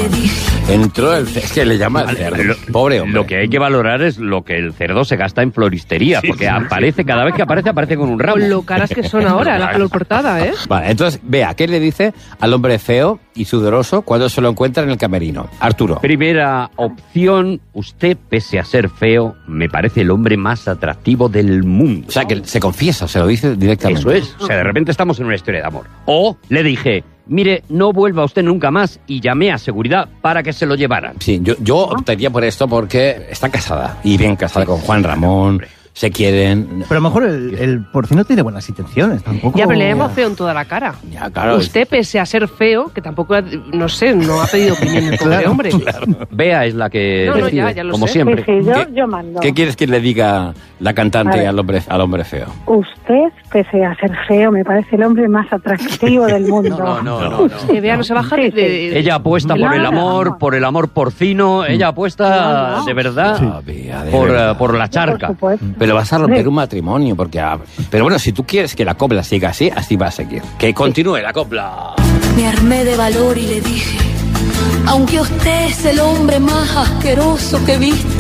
le dije. Entró es que le llama el cerdo. Pobre hombre. Lo que hay que valorar es lo que el cerdo se gasta en floristería, porque aparece, cada vez que aparece con un ramo. Con lo caras que son ahora, la flor cortada, ¿eh? Vale, entonces, vea, ¿qué le dice al hombre feo y sudoroso cuando se lo encuentra en el camerino? Arturo. Primera opción, usted, pese a ser feo, me parece el hombre más atractivo del mundo. O sea, que se confiesa, se lo dice directamente. Eso es, o sea, de repente estamos en una historia de amor. O le dije, mire, no vuelva usted nunca más, y llamé a seguridad para que se lo llevaran. Sí, yo optaría por esto porque está casada, y bien casada con Juan Ramón, se quieren. Pero a lo mejor el porcino tiene buenas intenciones, tampoco. Ya, pero le hemos feo en toda la cara. Ya, claro. Usted, pese a ser feo, que tampoco, no sé, no ha pedido opinión el pobre hombre. Claro. Bea es la que No, decide, ya lo como sé. siempre. Sí, yo mando. ¿Qué quieres que le diga la cantante al hombre feo? Usted, pese a ser feo, me parece el hombre más atractivo del mundo. No. Que Bea no se baja de... Ella apuesta por el amor, porcino, ella apuesta de verdad por la charca. Por supuesto. Pero vas a romper un matrimonio, porque... Pero bueno, si tú quieres que la copla siga así, así va a seguir. Que continúe la copla. Me armé de valor y le dije, aunque usted es el hombre más asqueroso que he visto